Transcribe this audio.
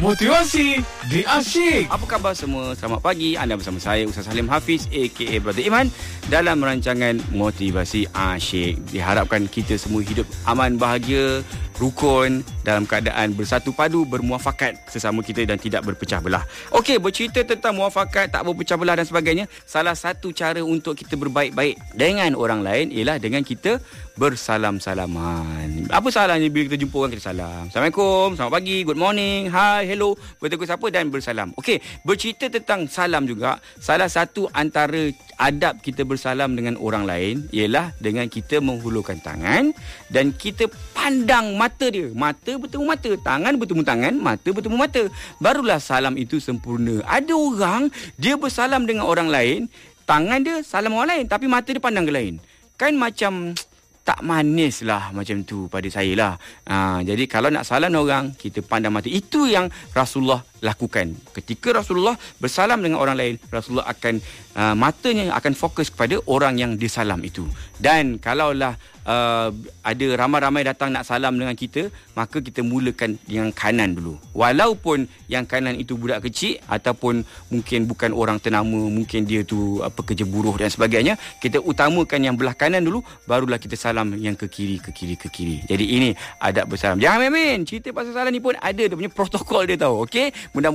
Motivasi di Asyik. Apa khabar semua? Selamat pagi. Anda bersama saya Ustaz Salim Hafiz aka Brother Iman dalam rancangan Motivasi Asyik. Diharapkan kita semua hidup aman, bahagia, rukun, dalam keadaan bersatu padu, bermuafakat sesama kita dan tidak berpecah belah. Okey, bercerita tentang muafakat, tak berpecah belah dan sebagainya. Salah satu cara untuk kita berbaik-baik dengan orang lain ialah dengan kita bersalam-salaman. Apa salahnya bila kita jumpa orang, kita salam. Assalamualaikum, selamat pagi, good morning, hi, hello, bertegur sapa dan bersalam. Okey, bercerita tentang salam juga. Salah satu antara adab kita bersalam dengan orang lain ialah dengan kita menghulurkan tangan dan kita pandang mata dia. Mata bertemu mata, tangan bertemu tangan, mata bertemu mata. Barulah salam itu sempurna. Ada orang dia bersalam dengan orang lain, tangan dia salam orang lain tapi mata dia pandang ke lain. Kan macam tak manis lah macam tu pada saya lah. Jadi kalau nak salam orang, kita pandang mata. Itu yang Rasulullah lakukan. Ketika Rasulullah bersalam dengan orang lain, Rasulullah akan matanya akan fokus kepada orang yang disalam itu. Dan kalaulah ada ramai-ramai datang nak salam dengan kita, maka kita mulakan yang kanan dulu. Walaupun yang kanan itu budak kecil ataupun mungkin bukan orang ternama, mungkin dia tu pekerja buruh dan sebagainya, kita utamakan yang belah kanan dulu, barulah kita salam yang ke kiri. Jadi ini adab bersalam. Jangan main-main. Cerita pasal salam ni pun ada dia punya protokol dia tahu. Okey? Mudah